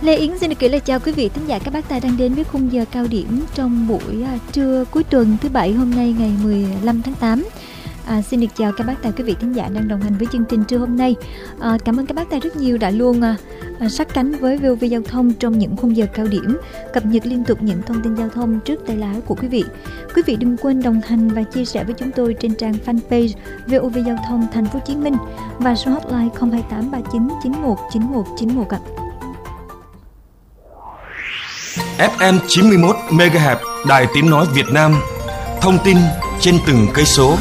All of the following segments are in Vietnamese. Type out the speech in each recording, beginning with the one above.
Lê Yến xin được gửi lời chào quý vị thính giả các bác tài đang đến với khung giờ cao điểm trong buổi trưa cuối tuần thứ Bảy hôm nay ngày 15 tháng 8. Xin được chào các bác tài quý vị thính giả đang đồng hành với chương trình trưa hôm nay. Cảm ơn các bác tài rất nhiều đã luôn sát cánh với VOV Giao thông trong những khung giờ cao điểm, cập nhật liên tục những thông tin giao thông trước tay lái của quý vị. Quý vị đừng quên đồng hành và chia sẻ với chúng tôi trên trang fanpage VOV Giao thông Thành phố Hồ Chí Minh và số hotline 028 39 91 91 91 ạ. FM 91 MHz Đài Tiếng nói Việt Nam. Thông tin trên từng cây số.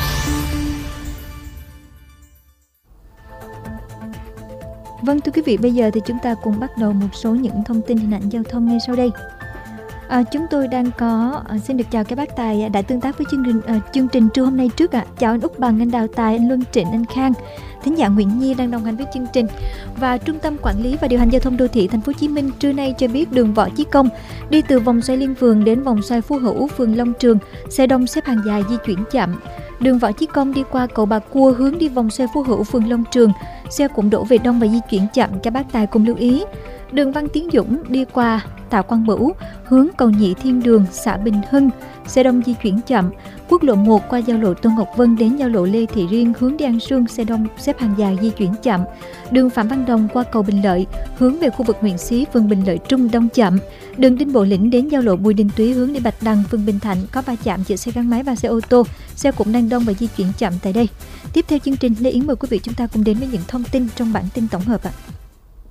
Vâng, thưa quý vị, bây giờ thì chúng ta cùng bắt đầu một số những thông tin hình ảnh giao thông ngay sau đây. Chúng tôi đang có xin được chào các bác tài đã tương tác với chương trình trưa hôm nay trước ạ. Chào anh Úc Bằng, anh Đào Tài, anh Luân Trịnh, anh Khang, thính giả Nguyễn Nhi đang đồng hành với chương trình. Và Trung tâm Quản lý và Điều hành Giao thông Đô thị Thành phố Hồ Chí Minh trưa nay cho biết đường Võ Chí Công đi từ vòng xoay Liên Phường đến vòng xoay Phú Hữu, phường Long Trường, xe đông xếp hàng dài di chuyển chậm. Đường Võ Chí Công đi qua cầu Bà Cua hướng đi vòng xoay Phú Hữu, phường Long Trường, xe cũng đổ về đông và di chuyển chậm, các bác tài cùng lưu ý. Đường Văn Tiến Dũng đi qua Tạ Quang Bửu hướng cầu Nhị Thiên Đường, xã Bình Hưng, xe đông di chuyển chậm. Quốc lộ 1 qua giao lộ Tô Ngọc Vân đến giao lộ Lê Thị Riêng hướng đi An Sương, xe đông xếp hàng dài di chuyển chậm. Đường Phạm Văn Đồng qua cầu Bình Lợi hướng về khu vực huyện Xí, phường Bình Lợi Trung đông chậm. Đường Đinh Bộ Lĩnh đến giao lộ Bùi Đình Túy hướng đi Bạch Đằng, phường Bình Thạnh có va chạm giữa xe gắn máy và xe ô tô, xe cũng đang đông và di chuyển chậm tại đây. Tiếp theo chương trình, Lê Yến mời quý vị chúng ta cùng đến với những thông tin trong bản tin tổng hợp ạ.